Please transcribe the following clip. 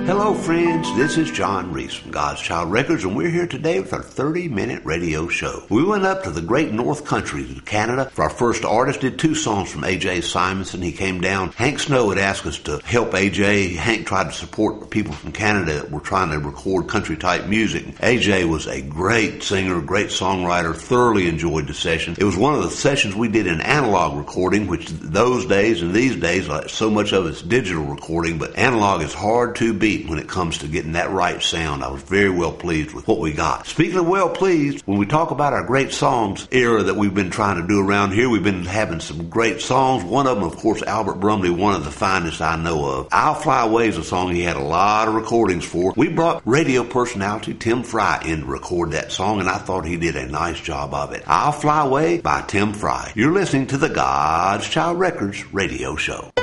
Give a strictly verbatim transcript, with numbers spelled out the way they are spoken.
Hello friends, this is John Reese from God's Child Records, and we're here today with our thirty-minute radio show. We went up to the great North Country to Canada for our first artist, did two songs from A J Simonson. He came down. Hank Snow had asked us to help A J. Hank tried to support people from Canada that were trying to record country-type music. A J was a great singer, great songwriter, thoroughly enjoyed the session. It was one of the sessions we did in analog recording, which those days and these days, like so much of it's digital recording, but analog is hard to beat when it comes to getting that right sound. I was very well pleased with what we got. Speaking of well pleased, when we talk about our great songs era that we've been trying to do around here, we've been having some great songs. One of them, of course, Albert Brumley, one of the finest I know of. I'll Fly Away is a song he had a lot of recordings for. We brought radio personality Tim Fry in to record that song, and I thought he did a nice job of it. I'll Fly Away by Tim Fry. You're listening to the God's Child Records radio show.